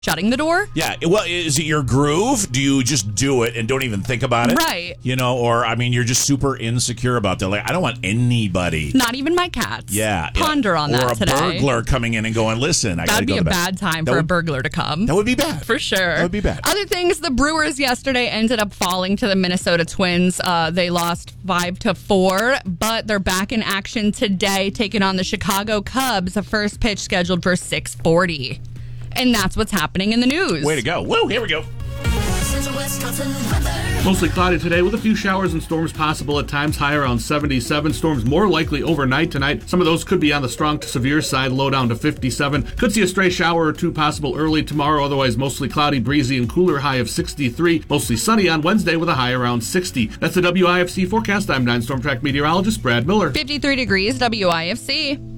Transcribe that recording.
shutting the door. Yeah. Well, is it your groove? Do you just do it and don't even think about it? Right. Or, you're just super insecure about that. Like, I don't want anybody. Not even my cats. Yeah. Ponder on that today. Or a burglar coming in and going, listen, I got to go to bed. That'd be a bad time for a burglar to come. That would be bad. For sure. That would be bad. Other things, the Brewers yesterday ended up falling to the Minnesota Twins. They lost 5-4, but they're back in action today, taking on the Chicago Cubs. The first pitch scheduled for 6:40. And that's what's happening in the news. Way to go. Woo, here we go. Mostly cloudy today with a few showers and storms possible at times, high around 77. Storms more likely overnight tonight. Some of those could be on the strong to severe side, low down to 57. Could see a stray shower or two possible early tomorrow, otherwise mostly cloudy, breezy, and cooler, high of 63. Mostly sunny on Wednesday with a high around 60. That's the WIFC forecast. I'm 9 Storm Track meteorologist Brad Miller. 53 degrees, WIFC.